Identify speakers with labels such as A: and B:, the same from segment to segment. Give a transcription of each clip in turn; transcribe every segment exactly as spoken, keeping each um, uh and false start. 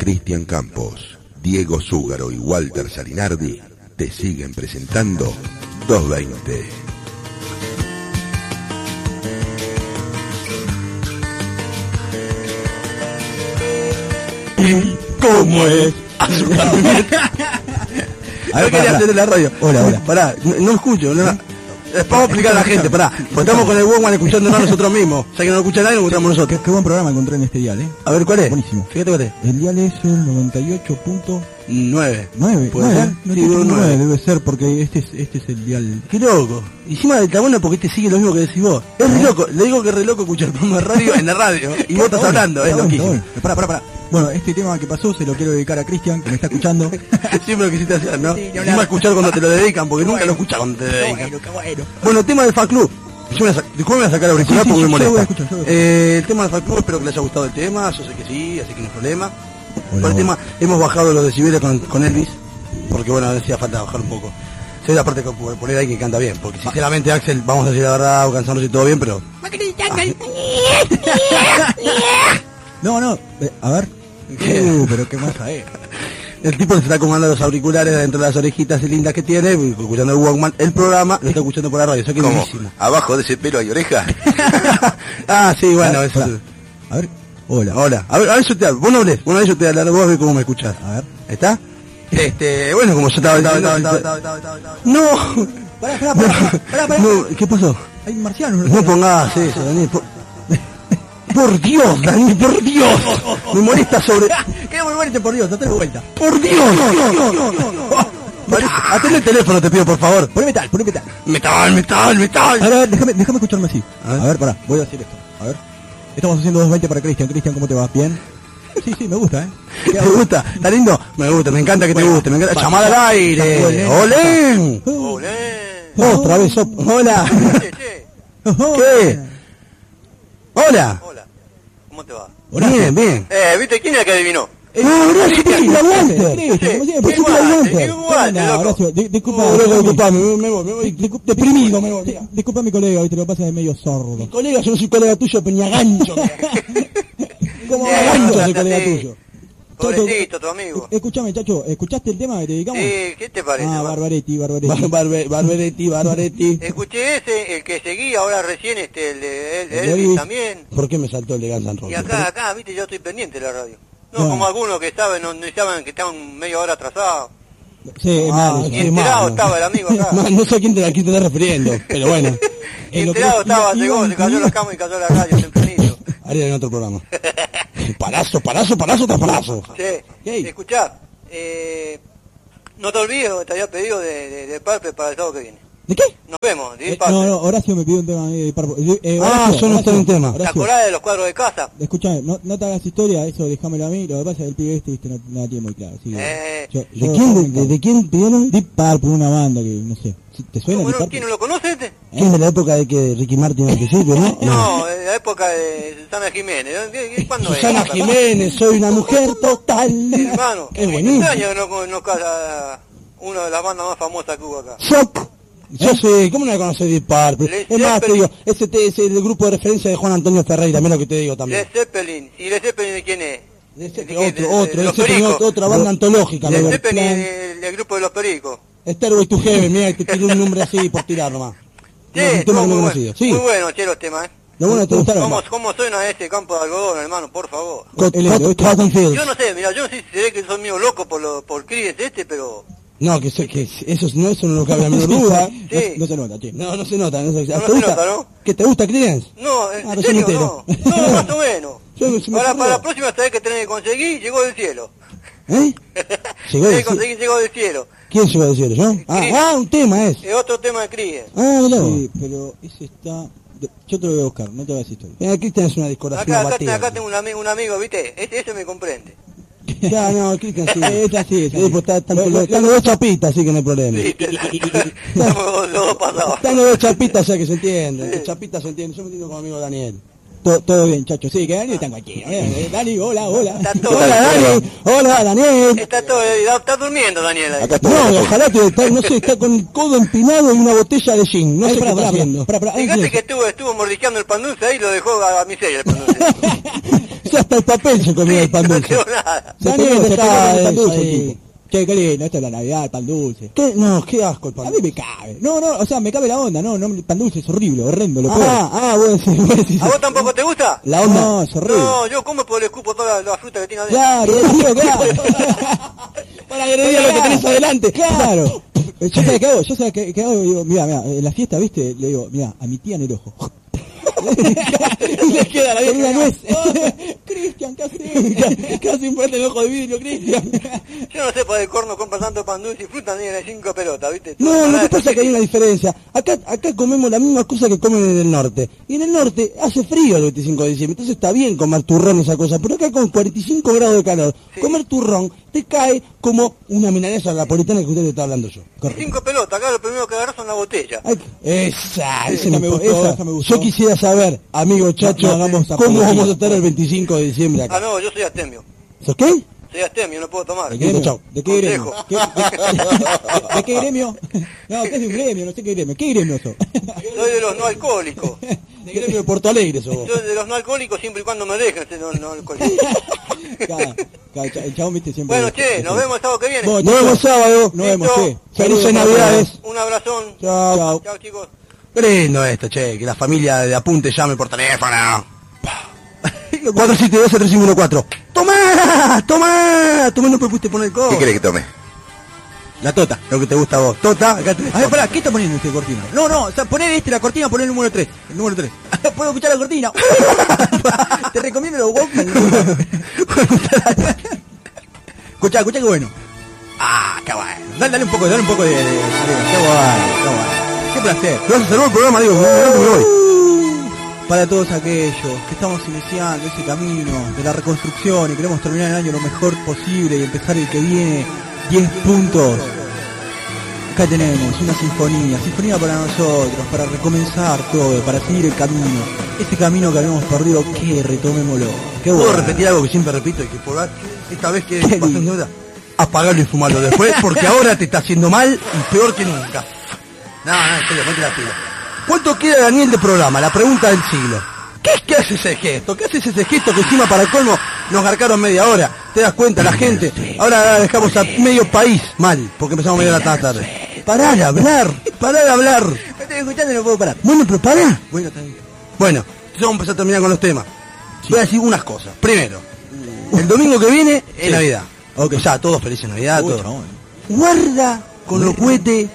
A: Cristian Campos, Diego Zúgaro y Walter Salinardi te siguen presentando doscientos veinte.
B: ¿Cómo es? A ver, quería hacer la radio. Hola, hola. Pará, no, no escucho, no. Vamos a explicar a la gente, pará. Pues estamos con el Walkman escuchándonos nosotros mismos. O sea que no lo escucha nadie, lo escuchamos nosotros.
C: Qué, qué buen programa encontré en este dial, ¿eh?
B: A ver, ¿cuál es?
C: Buenísimo.
B: Fíjate cuál es.
C: El dial es el noventa y ocho punto
B: nueve.
C: nueve.
B: ¿Puede ser?
C: No,
B: Sí,
C: nueve
B: nueve.
C: debe ser porque este es, este es el dial.
B: Qué loco. Encima está bueno porque te sigue lo mismo que decís vos. Es re loco. Le digo que es re loco escuchar el programa de radio en la radio. Y vos estás
C: Está
B: hablando,
C: bueno,
B: es
C: está
B: loquísimo.
C: bueno, está bueno. Pará, pará, pará. Bueno, este tema que pasó se lo quiero dedicar a Cristian, que me está escuchando.
B: Siempre lo quisiste hacer, ¿no?
C: Sí, no,
B: Encima
C: no.
B: escuchar cuando te lo dedican, porque nunca
C: bueno.
B: lo escuchas cuando te
C: Qué
B: dedican.
C: bueno, qué bueno.
B: Bueno, tema del Fan Club. Yo me voy a, disculpe, me voy a sacar la original
C: Sí, sí,
B: porque
C: sí,
B: me
C: yo
B: molesta.
C: voy a escuchar, yo voy a escuchar.
B: Eh, el tema del Fan Club, espero que les haya gustado el tema. Yo sé que sí, así que no hay problema.
C: Hola,
B: Por el
C: hola.
B: tema, hemos bajado los decibeles con, con Elvis, porque bueno, decía falta bajar un poco. Sé la parte que por poner ahí que canta bien, porque sinceramente Axel, vamos a decir la verdad, cansarnos y todo bien, pero...
C: No, no, eh, a ver.
B: ¿Qué?
C: Uh, pero qué más es.
B: El tipo se está acomodando los auriculares dentro de las orejitas y lindas que tiene, escuchando el Walkman. El programa lo está escuchando por la radio, eso que es
A: ¿Cómo?
B: buenísimo.
A: ¿Abajo de ese pelo hay oreja?
B: Ah, sí, bueno,
C: A-
B: eso...
C: pará. A ver, hola.
B: Hola, a ver, a ver yo te hablo, vos no hables, vos no hables, yo te hablo, vos ves cómo me escuchás.
C: A ver.
B: ¿Está? Este, bueno, como yo estaba... estaba, estaba, estaba, estaba, estaba, estaba, estaba. ¡No!
C: Pará, pará, pará, pará, pará.
B: No, ¿qué pasó?
C: Hay marcianos.
B: No pongas eso, Daniel, por... Por Dios, Daniel, por Dios. Me molesta sobre...
C: Qué volverte por Dios, date la vuelta.
B: ¡Por Dios! Parece- Atende el teléfono, te pido, por favor.
C: Poné metal, poné metal.
B: Metal, metal, metal.
C: A ver, déjame, déjame escucharme así.
B: A ver.
C: A ver, pará, voy a decir esto. A ver. Estamos haciendo doscientos veinte para Cristian. Cristian, ¿cómo te va? ¿Bien? Sí, sí, me gusta, ¿eh?
B: ¿Te gusta? ¿Está lindo? Me gusta, me encanta que te
C: Bueno,
B: guste. Me encanta.
C: va,
B: Llamada al
C: ya-
B: aire.
C: ya fue,
B: ¡Olén!
D: Olé.
B: Otra vez, op- hola.
D: Che, che.
B: ¿Qué? Hola.
D: Hola. ¿Cómo te va?
B: Bien, bien.
D: Eh, ¿viste quién es el que adivinó?
B: Ah, Horacio, ¿qué la Walter?
C: Cristian, como siempre,
D: ¿Qué
C: ¿por qué te
D: guante?
C: la Walter?
D: ¿Qué guante,
C: No,
D: loco?
C: Horacio, di- disculpa.
B: Oh, loco, disculpame, me me voy, me voy.
C: Di- discu-
B: Deprimido me voy. mira.
C: Disculpa a mi colega, hoy te lo pasa de medio sordo.
B: Colega, yo no soy colega tuyo, Peñagancho.
C: ¿Cómo
D: Eh,
C: gancho soy
D: andate.
C: colega tuyo?
D: Pobrecito, tu amigo.
C: Escuchame, Chacho, ¿escuchaste el tema que te dedicamos?
D: Sí, ¿qué te parece?
C: Ah,
D: va?
C: Barbaretti, Barbaretti.
B: Bar- Barbe- Barbaretti, Barbaretti.
D: Escuché ese, el que seguí ahora recién, este, el de el,
B: El
D: Elvis
B: Elvis.
D: también.
B: ¿Por qué me saltó el de Guns N'
D: Y
B: Roses?
D: acá, acá, viste, yo estoy pendiente de la radio. No,
C: Bueno.
D: como algunos que saben, no, no saben que estaban media hora atrasados.
C: Sí, es
B: Ah,
C: malo.
D: Y
B: sí,
D: enterado
B: mano.
D: estaba el amigo acá.
B: Man, no sé a quién te, a quién te estás refiriendo, pero bueno.
D: Y
C: en lo que
D: enterado
C: es-
D: estaba,
C: iba-
D: llegó,
C: iba
D: se cayó
C: incluido-
D: la cama y cayó la radio tempranito.
B: Haría en otro programa. Parazo, parazo, parazo, tras parazo.
D: Che,
C: Hey.
D: escuchá, eh, no te olvides lo que te había pedido de, de, de Parpe para el sábado que viene.
C: ¿De qué?
D: Nos vemos, de
C: Eh,
D: Parpe.
C: no, no, Horacio me pidió un tema a mí de Parpo. Eh, eh,
B: Ah,
C: Horacio,
B: yo no estoy en tema.
D: ¿Te
C: Horacio,
D: acordás de los cuadros de casa?
C: escuchame, no, no te hagas historia, eso déjamelo a mí. Lo que pasa es que el pibe este viste, no, no la tiene muy claro. Así que
D: Eh.
C: yo-
B: ¿De
C: yo-
B: quién, de, de quién pidieron?
C: Deep Purple, una banda que no sé. ¿Te suena
D: ¿Cómo
C: Deep
D: no?
C: Purple?
D: ¿Quién no lo conoce este?
B: ¿Quién de la época de que Ricky Martin al principio, no?
D: No, de la época de Susana Jiménez. ¿Qué- qué- ¿Cuándo es?
B: Susana Jiménez, soy una mujer total.
D: Hermano,
B: Es
D: me
B: buenísimo.
D: extraña que no, no casa una de las bandas más famosas que hubo acá.
B: Shock. Yo sé, ¿cómo no la conoces Deep Purple?
D: Led
B: Es más, te
D: Zeppelin.
B: digo, ese te- ese es el grupo de referencia de Juan Antonio Ferreira, mira lo que te digo también.
D: Led Zeppelin. ¿Y Led Zeppelin de quién es?
B: Led
D: ¿De
B: Zeppelin,
D: qué?
B: otro,
D: De- de-
B: otro,
D: de
B: Led
D: los
B: Zeppelin,
D: Pericos.
B: otra, otra banda antológica.
D: Led
B: Robert
D: Zeppelin
B: Plant.
D: del, del grupo de los Pericos.
B: Stairway to Heaven, mira, te tiro un nombre así por tirar nomás.
D: Sí,
B: No, un tema
D: estuvo
B: que no
D: muy,
B: he
D: bueno,
B: conocido. Sí,
D: muy bueno, che, los temas, ¿eh?
B: lo bueno te gustaron.
D: ¿Cómo, ¿Cómo suena ese campo de algodón, hermano? Por favor.
B: Cot-
C: El-
B: Cot-
C: el-
B: Cotton Fields.
D: Yo no sé, mira, yo no sé si seré que son mío loco por lo, por Creedence este, pero...
B: No, que, se- que eso no, eso no lo cabe a la menor duda.
D: Sí.
C: No, no se nota, che.
B: No, no se nota. No se,
D: No,
B: ¿te
D: no se
B: gusta?
D: nota, ¿no?
B: ¿Que te gusta Creedence?
D: No, en
B: Ah, recién
D: serio,
B: me entero.
D: no. No, más o menos.
B: Yo me- se me
D: Para,
B: ocurrió.
D: para la próxima sabés que tenés que conseguir, llegó del cielo.
B: ¿Eh? Llegó
D: Tenés
B: del
D: que conseguir, llegó del cielo.
B: ¿Quién llegó del cielo? ¿Yo? Ah,
D: Creedence.
B: ah, un tema es.
D: Es otro tema de Creedence.
B: Ah, mirá vos.
C: Sí, pero ese está... de- Yo te lo voy a buscar, no te voy a decir historia.
B: Mira, Cristian es una discografía
D: Acá, acá,
B: batida.
D: acá tengo un amigo, un amigo, ¿viste? Ese, ese me comprende.
B: Ya, no, Cristian sí.
C: Esta sí, esa
B: Sí,
C: sí.
B: pues está- están
C: Lo- lo-
B: están los dos chapitas, así que no hay problema.
D: Sí, estamos los dos pasados.
B: Están los dos chapitas, ya que se entiende. Los chapitas se entienden. Yo me entiendo con mi amigo Daniel.
C: Todo, todo bien, Chacho. Sí, que Dani está en cualquiera. Eh, Dani, hola, hola.
D: Está todo
B: Hola, Dani. Hola, Daniel.
D: Está todo, está durmiendo Daniel ahí.
B: No, ojalá que está, no sé, está con el codo empinado y una botella de gin. No
C: Ay,
B: sé
C: pará,
B: qué
C: pará,
B: está haciendo.
C: pará, pará, pará,
D: Fíjate
C: Ángel.
D: que estuvo, estuvo mordisqueando el pan dulce ahí y lo dejó a, a miseria el pan dulce.
B: Ese hasta el papel se comía el pan
D: No
B: dulce.
D: quedó nada.
B: Se
C: Daniel,
B: comió
C: se
B: dejá
C: come el pan
B: eso
C: dulce,
B: ahí.
C: tipo. Che, qué lindo, esto es la Navidad, el pan dulce.
B: ¿Qué? No, qué asco el pan
C: A mí
B: dulce.
C: me cabe. No, no, o sea, me cabe la onda, no, no, el pan dulce es horrible, horrendo, lo peor.
B: Ah, ah, bueno, sí, bueno, sí.
D: ¿A vos tampoco te gusta?
B: La onda.
C: No, es horrible.
D: No, yo como porque le escupo toda la, la fruta que tiene adentro.
C: Claro, tío, claro.
B: Para agredir a lo que tenés adelante.
C: Claro. Yo sé qué hago, yo sé qué, qué hago, digo, mira, mira, en la fiesta, viste, le digo, mira, a mi tía en el ojo.
B: Y le queda la
C: Con una
B: vieja.
C: nuez. Cristian, ¿qué haces?
B: Casi fuerte el ojo de vidrio, Cristian.
D: Yo no sé para el corno compra tanto pan dulce y fruta ni en cinco pelotas, ¿viste?
B: No, lo que pasa es que hay una diferencia. Acá acá comemos la misma cosa que comen en el norte. Y en el norte hace frío el veinticinco de diciembre, entonces está bien comer turrón y esa cosa. Pero acá con cuarenta y cinco grados de calor,
D: Sí.
B: comer turrón te cae como una milanesa napolitana que usted le está hablando yo.
D: Cinco pelotas, acá lo primero que agarras son la botella.
B: Ay, esa, ese
C: Esa
B: me,
C: me
B: gustó,
C: gustó,
B: esa.
C: esa me gustó.
B: Yo quisiera saber, amigo Chacho,
C: No, no hagamos
B: cómo
C: apología.
B: vamos a estar el veinticinco de diciembre
D: Ah,
B: acá.
D: no, yo soy astemio.
B: ¿Sos qué?
D: Soy astemio, no puedo tomar.
C: ¿De qué gremio?
B: Chau.
C: ¿De qué gremio?
D: Consejo.
C: ¿Qué- de, de qué gremio? No, ¿qué es un gremio? No sé qué gremio. ¿Qué gremio sos?
D: Soy de los no alcohólicos.
B: De gremio de Porto Alegre sos vos.
D: Soy de los no alcohólicos siempre y cuando me dejen ser no, no alcohólicos.
C: Claro, claro, el chabón, viste, siempre...
D: Bueno, che, nos vemos el sábado que viene.
C: Vos,
B: Nos vemos sábado.
C: Nos vemos,
D: Listo.
C: che.
B: Felices
C: Saludos para
B: Navidades.
D: Un abrazón.
B: Chao.
C: Chao.
D: Chao, chicos.
B: Qué lindo esto, che, que la familia de Apunte llame por teléfono. cuatro siete dos tres cinco uno cuatro. ¡Tomá! ¡Tomá! Tomá, no me pudiste poner el
A: ¿Qué
B: codo.
A: querés que tome?
B: La tota, lo que te gusta a vos. Tota, acá tenés.
C: A ver, pará, ¿qué está poniendo este cortina? No, no, o sea, poner este, la cortina, poner el número tres. El número tres. ¿Puedo escuchar la cortina? Te recomiendo los Walkman. Escuchá, escuchá qué bueno. Ah, qué bueno. Dale, dale un poco, dale un poco de... de- de- qué bueno, qué bueno. Qué placer.
B: Vas a cerrar el programa, digo, me voy.
C: Uh, Para todos aquellos que estamos iniciando ese camino de la reconstrucción y queremos terminar el año lo mejor posible y empezar el que viene diez puntos. Acá tenemos una sinfonía, sinfonía para nosotros, para recomenzar todo, para seguir el camino. Ese camino que habíamos perdido, que retomémoslo. Qué
B: ¿Puedo
C: bueno.
B: repetir algo que siempre repito y que por esta vez que
C: Qué
B: bastante
C: lindo.
B: nota? Apagarlo y fumarlo después, porque ahora te está haciendo mal y peor que nunca. No, no, en serio, ponte la pila. ¿Cuánto queda, Daniel, de programa? La pregunta del siglo. ¿Qué es que hace ese gesto? ¿Qué haces ese gesto que encima para el colmo nos garcaron media hora? ¿Te das cuenta, la gente? Ahora dejamos a medio país mal, porque empezamos media hora tarde. Pará de hablar, pará de hablar.
C: Me estoy escuchando y no puedo parar.
B: Bueno, pero pará.
C: Bueno, está bien.
B: Bueno, entonces vamos a empezar a terminar con los temas. Voy a decir unas cosas. Primero, el domingo que viene es
C: Sí.
B: Navidad.
C: Ok.
B: Ya, todos felices Navidad,
C: Uy,
B: todos.
C: chabón.
B: Guarda con los cohetes,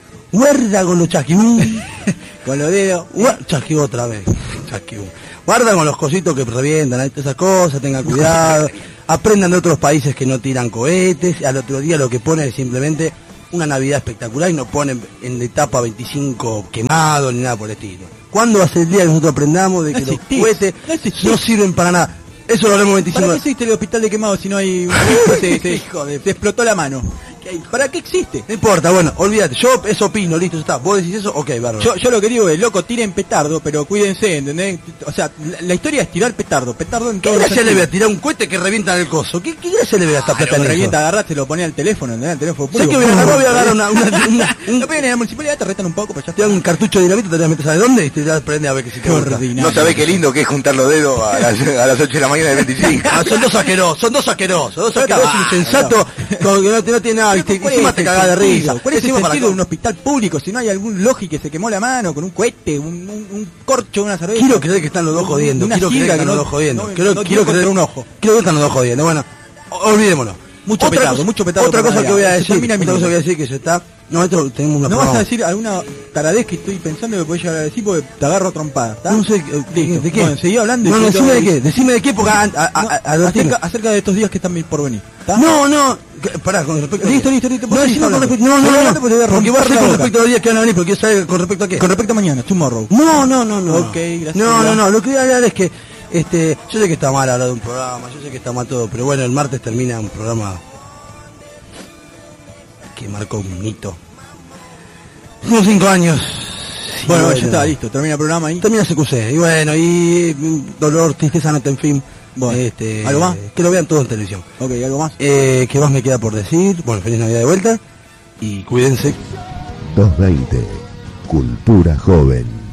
B: guarda con los chasquibum.
C: Con los dedos.
B: Gua- Chasquibú otra vez. Chasquibú. Guarda con los cositos que revientan, ¿eh? Todas esas cosas, tengan cuidado. Aprendan de otros países que no tiran cohetes. Al otro día lo que ponen es simplemente una Navidad espectacular y no ponen en la etapa veinticinco quemado ni nada por el estilo. ¿Cuándo va a ser el día que nosotros aprendamos de que
C: No
B: los
C: existís,
B: cohetes
C: no existís.
B: no sirven para nada? Eso lo haremos
C: ¿Para
B: veinticinco.
C: qué existe el hospital de quemados si no hay un... se, se,
B: Hijo de-
C: se explotó la mano? ¿Para qué existe?
B: No importa, bueno, olvídate. Yo eso opino, listo, ya está. ¿Vos decís eso? Ok, bárbaro.
C: Yo, yo lo que digo es, loco, tiren petardo, pero cuídense, ¿entendés? O sea, la, la historia es tirar petardo, petardo en
B: ¿Qué
C: todos los
B: gracia le
C: sentidos.
B: voy a tirar un cohete que revienta en el coso? ¿Qué, qué gracia le voy a estar
C: Ah,
B: plata
C: lo
B: en eso?
C: revienta, agarraste, lo ponía al teléfono, ¿entendés? Al teléfono
B: ¿Sabes
C: público.
B: qué voy a agarrar? Voy a agarrar una, una, una- un,
C: Lo piden en la municipalidad, te retan un poco, pero ya
B: te dan
C: está.
B: un cartucho de dinamita, te lo metes, ¿sabes dónde? Y te das prende a ver que si te
C: Qué
B: gusta.
C: ordinario.
A: No sabés qué lindo que es juntar los dedos a las, a las ocho de la mañana del veinticinco.
B: Ah, son dos asquerosos, son dos asquerosos, dos
C: Pero
B: asquerosos
C: está-
B: insensatos, como que no, no tiene nada, ¿viste?
C: ¿Cuál
B: Encima
C: es
B: te
C: el
B: cagás de
C: sentido?
B: risa.
C: ¿Cuál es el
B: Encima para
C: sentido de
B: acá.
C: un hospital público si no hay algún logi que se quemó la mano con un cohete, un, un, un corcho, una cerveza?
B: Quiero creer que están los dos jodiendo,
C: Una
B: quiero creer que
C: sidra
B: están los dos jodiendo.
C: no-
B: Quiero,
C: no
B: quiero
C: dio contra
B: creer
C: un ojo.
B: Quiero que están los dos jodiendo. Bueno, o- olvidémonos.
C: Mucho
B: Otra
C: petardo,
B: cosa-
C: mucho petardo
B: Otra
C: para
B: cosa que voy a
C: Navidad. Se
B: decir,
C: termina el
B: otra cosa que voy a
C: minuto.
B: decir que se está... No, esto tenemos una
C: ¿No vas
B: programa.
C: a decir alguna taradez que estoy pensando que podés llegar a decir porque te agarro a trompada? ¿está?
B: No sé, eh,
C: Listo.
B: ¿de qué?
C: Bueno, seguí hablando y
B: No, no,
C: seguí
B: decime de
C: hablando.
B: qué, decime de qué, porque a, a, a,
C: No,
B: a- advertime.
C: acerca, acerca de estos días que están por venir. ¿está?
B: No, no, que- pará, con respecto a
C: Listo,
B: qué.
C: listo, listo,
B: No,
C: vos
B: decime
C: seguís
B: con
C: hablando.
B: respecto, no,
C: Seguí
B: no, no,
C: hablando porque te voy a
B: porque vos
C: romper
B: sé
C: la
B: con
C: boca.
B: respecto a los días que van a venir, porque quiero saber con respecto a qué.
C: Con respecto a mañana, tomorrow.
B: No, no, no, no.
C: Ok, gracias.
B: No, no, no, lo que voy a hablar es que, este, yo sé que está mal hablar de un programa, yo sé que está mal todo, pero bueno, el martes termina un programa que marcó un hito. Unos cinco años. Y
C: Bueno, ya está, listo, termina el programa ahí.
B: Termina C Q C, y bueno, y mm, dolor, tristeza, nota, en fin.
C: Bueno,
B: este,
C: ¿algo más?
B: Que lo vean todo en televisión.
C: Ok, ¿algo más?
B: Eh, ¿Qué más me queda por decir? Bueno, feliz Navidad de vuelta y cuídense.
A: doscientos veinte. Cultura joven.